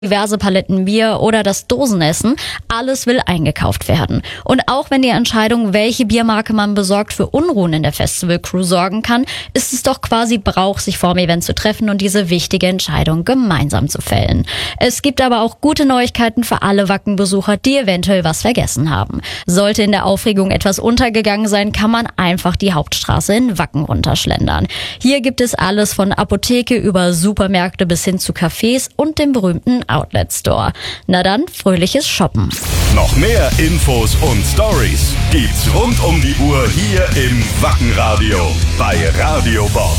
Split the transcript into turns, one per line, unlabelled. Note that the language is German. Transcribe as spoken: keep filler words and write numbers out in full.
diverse Paletten Bier oder das Dosenessen, alles will eingekauft werden. Und auch wenn die Entscheidung, welche Biermarke man besorgt, für Unruhen in der Festival-Crew sorgen kann, ist es doch quasi Brauch, sich vorm Event zu treffen und diese wichtige Entscheidung gemeinsam zu fällen. Es gibt aber auch gute Neuigkeiten für alle Wacken-Besucher, die eventuell was vergessen haben. Sollte in der Aufregung etwas untergegangen sein, kann man einfach die Hauptstraße in Wacken runterschlendern. Hier gibt es alles von Apotheke über Supermärkte bis hin zu Cafés und dem berühmten Outlet Store. Na dann, fröhliches Shoppen.
Noch mehr Infos und Stories gibt's rund um die Uhr hier im Wackenradio bei Radio Bob.